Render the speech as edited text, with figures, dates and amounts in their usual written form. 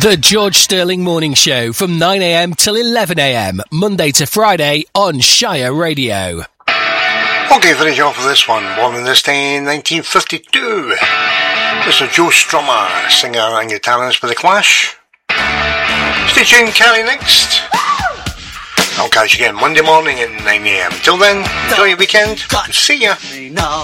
The George Sterling Morning Show from 9am till 11am, Monday to Friday on Shire Radio. Okay, finish off with this one. Born in this day in 1952. Mr. Joe Strummer, singer and guitarist for The Clash. Stay tuned, Kelly next. I'll catch you again Monday morning at 9am. Till then, enjoy your weekend. See ya.